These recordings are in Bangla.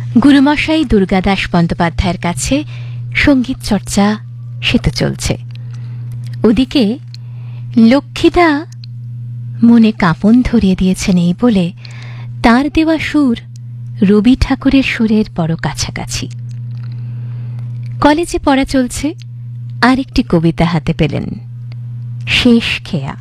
গুরুমশাই দুর্গাদাস বন্দ্যোপাধ্যায়ের কাছে সঙ্গীত চর্চা সে তো চলছে, ওদিকে লক্ষ্মীদা মনে কাঁপন ধরিয়ে দিয়েছেন এই বলে তার দেওয়া সুর রবি ঠাকুরের সুরের বড় কাছাকাছি। কলেজে পড়া চলছে, আর একটি কবিতা হাতে পেলেন, শেষ খেয়া।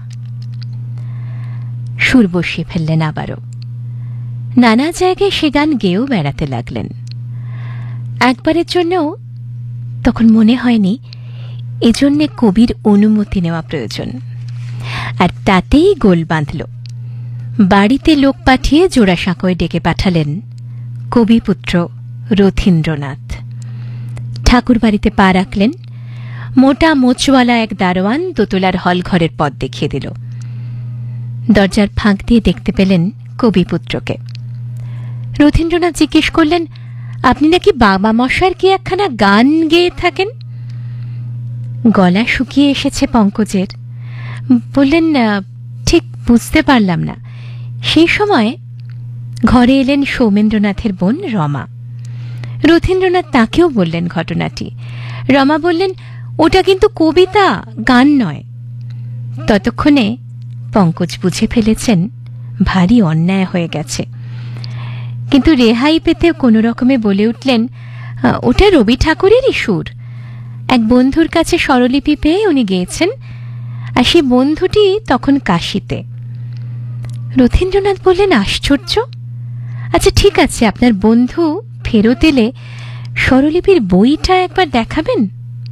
সুর বসিয়ে ফেললেন আবারও, নানা জায়গায় সে গান গেয়েও বেড়াতে লাগলেন। একবারের জন্যও তখন মনে হয়নি এজন্যে কবির অনুমতি নেওয়া প্রয়োজন, আর তাতেই গোল বাঁধল। বাড়িতে লোক পাঠিয়ে জোড়াসাঁকোয় ডেকে পাঠালেন কবিপুত্র রথীন্দ্রনাথ। ঠাকুর বাড়িতে পা রাখলেন, মোটা মোচওয়ালা এক দারোয়ান দোতলার হলঘরের পথ দেখিয়ে দিল। দরজার ফাঁক দিয়ে দেখতে পেলেন কবিপুত্রকে। রথীন্দ্রনাথ জিজ্ঞেস করলেন, আপনি নাকি বাবা মশার কি একখানা গান গেয়ে থাকেন? গলা শুকিয়ে এসেছে পঙ্কজের। বললেন, ঠিক বুঝতে পারলাম না। সেই সময় ঘরে এলেন সৌমেন্দ্রনাথের বোন রমা। রথীন্দ্রনাথ তাকেও বললেন ঘটনাটি। রমা বললেন, ওটা কিন্তু কবিতা, গান নয়। ততক্ষণে পঙ্কজ বুঝে ফেলেছেন ভারী অন্যায় হয়ে গেছে, কিন্তু রেহাই পেতে কোনো রকমে বলে উঠলেন, ওটা রবি ঠাকুরেরই সুর। এক বন্ধুর কাছে স্বরলিপি পেয়ে উনি গেয়েছেন, আর সেই বন্ধুটি তখন কাশীতে। রথীন্দ্রনাথ বললেন, আশ্চর্য। আচ্ছা ঠিক আছে, আপনার বন্ধু ফেরত এলে স্বরলিপির বইটা একবার দেখাবেন?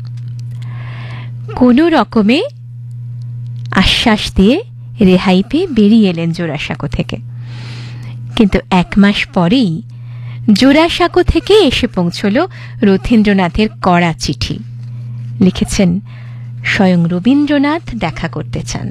কোনো রকমে আশ্বাস দিয়ে রেহাই পেয়ে বেরিয়ে এলেন জোড়াসাঁকো থেকে। কিন্তু 1 মাস পরেই জোড়াসাঁকো থেকে এসে পৌঁছল রথীন্দ্রনাথের কড়া চিঠি। লিখেছেন, স্বয়ং রবীন্দ্রনাথ দেখা করতে চান।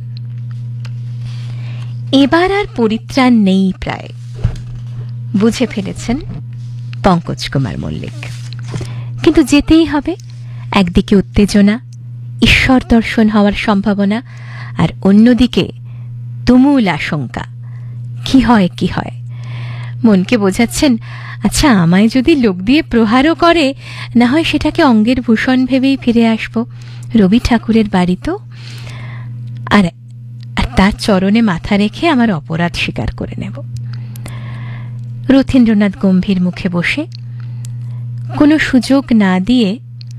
এবার আর পরিত্রাণ নেই প্রায়, বুঝে ফেলেছেন পঙ্কজ কুমার মল্লিক। কিন্তু যেতেই হবে। একদিকে উত্তেজনা, ঈশ্বর দর্শন হওয়ার সম্ভাবনা, আর অন্যদিকে তুমুল আশঙ্কা, কি হয় কি হয়। মনকে বোঝাচ্ছেন, আচ্ছা আমায় যদি লোক দিয়ে প্রহারও করে, না হয় সেটাকে অঙ্গের ভূষণ ভেবেই ফিরে আসব, রবি ঠাকুরের বাড়ি তো, আর তার চরণে মাথা রেখে আমার অপরাধ স্বীকার করে নেব। রথীন্দ্রনাথ গম্ভীর মুখে বসে কোনো সুযোগ না দিয়ে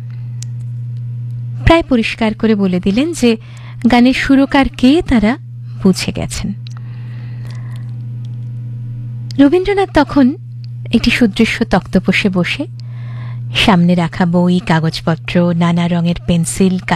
প্রায় পরিষ্কার করে বলে দিলেন যে গানের সুরকার কে তারা বুঝে গেছেন। রবীন্দ্রনাথ তখন একটি সুদৃশ্য তক্তপোষে বসে সামনে রাখা বই, কাগজপত্র, নানা রঙের পেন্সিল,